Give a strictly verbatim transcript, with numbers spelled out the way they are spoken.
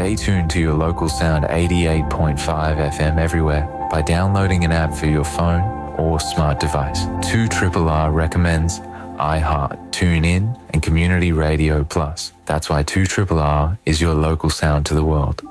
Stay tuned to your local sound eighty-eight point five F M everywhere by downloading an app for your phone or smart device. two R R R recommends iHeart, TuneIn, and Community Radio Plus. That's why two R R R is your local sound to the world.